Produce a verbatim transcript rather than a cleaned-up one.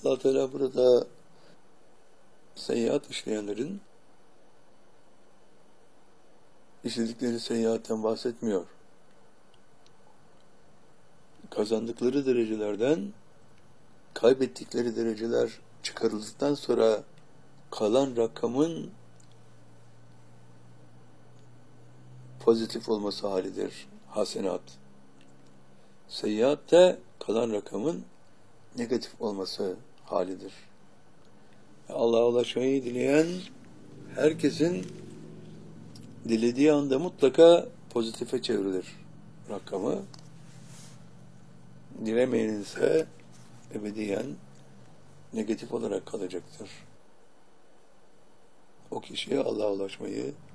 Allah Teala burada seyyiat işleyenlerin işledikleri seyyiatten bahsetmiyor. Kazandıkları derecelerden kaybettikleri dereceler çıkarıldıktan sonra kalan rakamın pozitif olması halidir hasenat. Seyyiat de kalan rakamın negatif olması halidir. Allah'a ulaşmayı dileyen herkesin dilediği anda mutlaka pozitife çevrilir rakamı. Dilemeyenin ise ebediyen negatif olarak kalacaktır. O kişiye Allah'a ulaşmayı